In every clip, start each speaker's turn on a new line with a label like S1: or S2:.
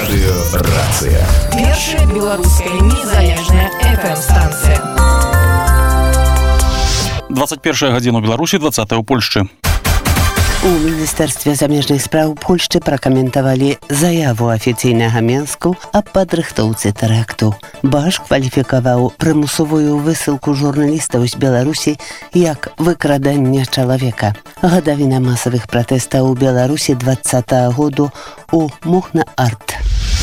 S1: Радыёрацыя.
S2: Першая беларуская незалежная FM-станцыя.
S3: 21 гадзіна ў Беларусі, 20 ў Польшчы.
S4: У Міністэрстве замежных спраў Польшчы пракаментавалі заяву афіцыйнага Менску аб падрыхтоўцы тэракту. Баш кваліфікаваў прымусовую высылку журналістаў з Беларусі як выкраданне чалавека. Гадавіна масавых пратэстаў у Беларусі 20-го году у Мохна-Арт.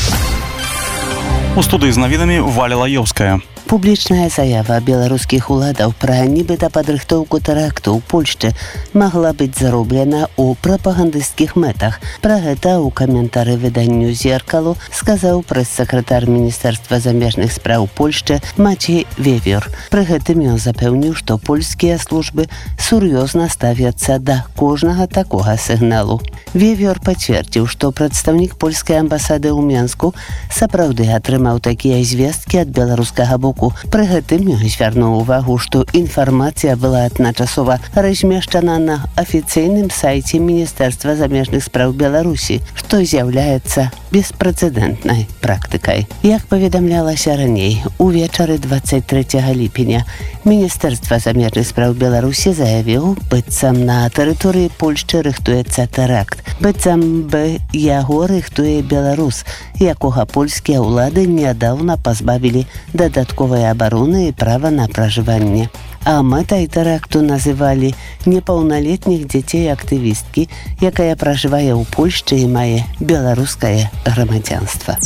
S3: У студыі з навінамі Валя Лаёўская.
S4: Публічная заява беларускіх уладаў пра нібыта падрыхтоўку тэракту ў Польшчы магла быць зароблена ў прапагандысцкіх мэтах. Пра гэта ў каментары выданню «Зеркало» сказаў прэс-сакратар Міністэрства замежных спраў Польшчы Мацей Вевер. Пры гэтым ён запэўніў, што польскія службы сур'ёзна ставяцца да кожнага такога сігналу. Вевер пацвердзіў, што прадстаўнік польскай амбасады ў Менску сапраўды атрымаў такія звесткі ад беларускага боку. Пры гэтым ён звярнуў увагу, што інфармацыя была адначасова размешчана на афіцыйным сайце Міністэрства замежных спраў Беларусі, што з'яўляецца беспрэцэдэнтнай практыкай. Як паведамлялася раней, увечары 23 ліпеня Міністэрства замежных спраў Беларусі заявіў, быццам на тэрыторыі Польшчы рыхтуецца тэракт. Быццам бы яго рыхтуе беларус, якога польскія ўлады нядаўна пазбавілі дадатковай абароны і права на пражыванне. А мэтай тэракту называлі непаўналетніх дзяцей актывісткі, якая пражывае ў Польшчы і мае беларускае грамадзянства.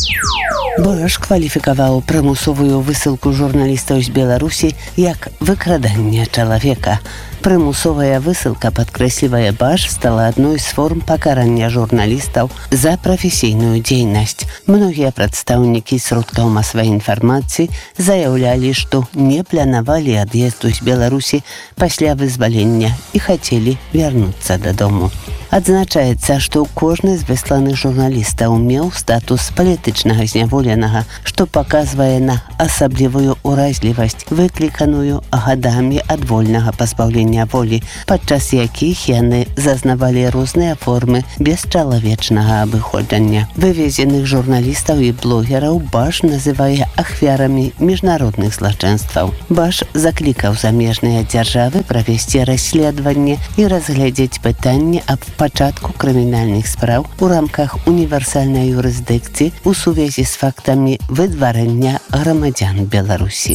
S4: Баш кваліфікаваў прымусовую высылку журналістаў з Беларусі як выкраданне чалавека. Прымусовая высылка, падкрэслівае Баш, стала адной з форм пакарання журналістаў за прафесійную дзейнасць. Многія прадстаўнікі сродкаў масавай інфармацыі заяўлялі, што не планавалі ад'езду з Беларусі пасля вызвалення і хацелі вярнуцца дадому. Адзначаецца, што кожны з высланых журналістаў меў статус палітычнага зняволенага, што паказвае на асаблівую ўразлівасць, выкліканую гадамі адвольнага пазбаўлення волі, падчас якіх яны зазнавалі розныя формы бесчалавечнага абыходжання. Вывезеных журналістаў і блогераў Баш называе ахвярамі міжнародных злачынстваў. Баш заклікаў замежныя дзяржавы правесці расследаванне і разгледзець пытанне аб пачатку крымінальных спраў у рамках універсальнай юрысдыкцыі ў сувязі з фактамі выдварэння грамадзян Беларусі.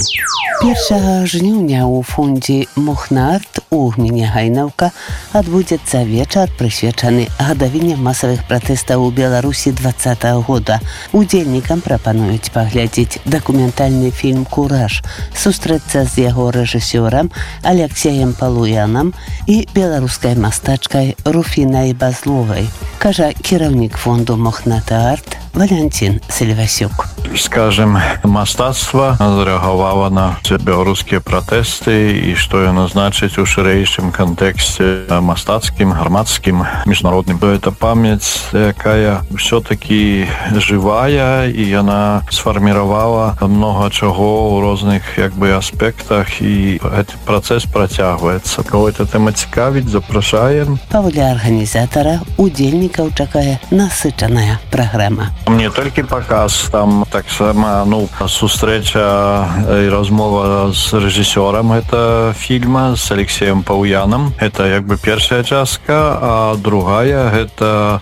S4: 1 жніўня ў фондзе Мохна-Арт у гміне Гайнаўка адбудзецца вечар, прысвечаны гадавіне масавых пратэстаў у Беларусі 20-го года. Удзельнікам прапануюць паглядзець дакументальны фільм «Кураж», сустрэцца з яго рэжысёрам Алексеем Палуянам і беларускай мастачкай Руфінай Базловай, кажа кіраўнік фонду Мохна-Арт Валянцін Сільвасюк.
S5: Скажем, мастацтва зрэагавала на беларускія пратэсты і што яно значыць у шырэйшым кантэксце мастацкім, грамадскім, міжнародным. Это памяць, якая ўсё-такі жывая, і яна сфарміравала многа чаго ў розных аспектах, і гэты працэс працягваецца. Кого эта тэма цікавіць, запрашаем.
S4: Паводле арганізатара, удзельнікаў чакае насычаная праграма.
S5: Не толькі паказ, там таксама сустрэча і размова з рэжысёрам гэта фільма з Алексеем Палуянам. Это першая частка, а другая гэта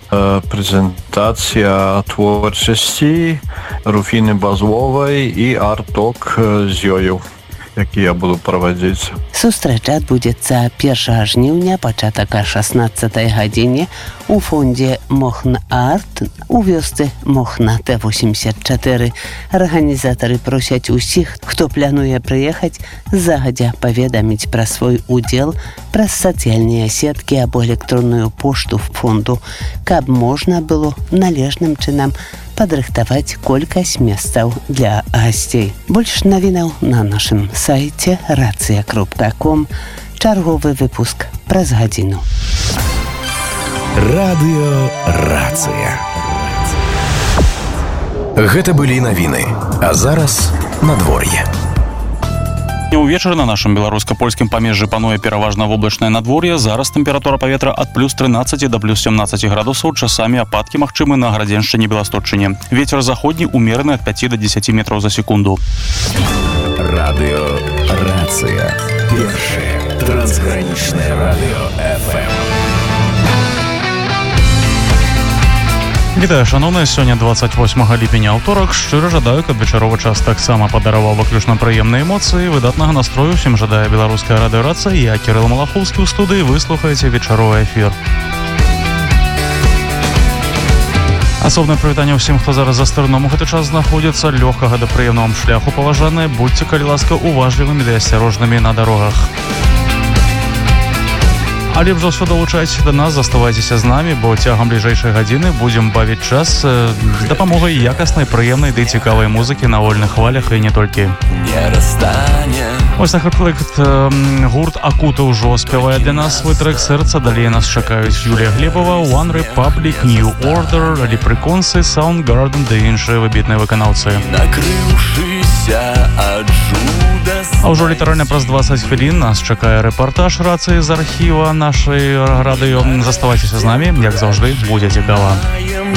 S5: прэзентацыя творчасці Руфіны Базловай і арт-ток з ёю, які я буду правадзіць.
S4: Сустрэча адбудзецца 1 жніўня, пачатак о 16 гадзіне у фондзе Мохна-Арт у вёсцы Мохна Т-84. Арганізатары просяць усіх, хто плануе прыехаць, загадзя паведаміць пра свой удзел праз сацыяльныя сеткі або электронную пошту фонду, каб можна было належным чынам падрыхтаваць колькасць месцаў для гасцей. Больш навінаў на нашым сайце racja.com. Чарговы выпуск праз гадзіну.
S1: Радыёрацыя. Гэта былі навіны. А зараз надвор'е.
S3: Увечары на нашым беларуска-польскім памежжы пануе пераважна воблачнае надвор'е. Зараз тэмпература паветра ад плюс 13 да плюс 17 градусаў. Часамі ападкі магчымы на Градзеншчыне, Беласточчыне. Вецер заходні умераны ад 5 до 10 метраў за секунду.
S1: Радио «Рация». Первое трансграничное радио ФМ.
S3: Вітаю, шановныя, сёння 28 ліпеня аўторак. Шчыра жадаю, каб вечаровы час таксама падараваў выключна прыемныя эмоцыі, выдатнага настрою. Усім жадае беларуская радыёрацыя. Я Кірыл Малахоўскі ў студыі. Вы слухаеце вечаровы эфір. Асобнае прывітанне ўсім, хто зараз за стырном у гэты час знаходзіцца. Лёгкага да прыемнага шляху паважаныя. Будьце, калі ласка, уважлівымі ды асцярожнымі на дарогах. А лепш за ўсё далучайцеся да нас, заставайцеся з намі, бо цягам бліжэйшай гадзіны будзем бавіць час з дапамогай якаснай, прыемнай ды цікавай музыкі на вольных хвалях і не толькі. Ось, напрыклад, гурт Акута ўжо спявае для нас свой трэк «Сэрца». Далей нас чакаюць Юлія Глебова, One Republic, New Order, Лепреконсы, Soundgarden ды іншыя выбітныя выканаўцы. А ўжо літаральна праз 20 хвілін нас чакае рэпартаж рацыі з архіва нашай радыё. Заставайцеся з намі, як заўжды, будзе цікава.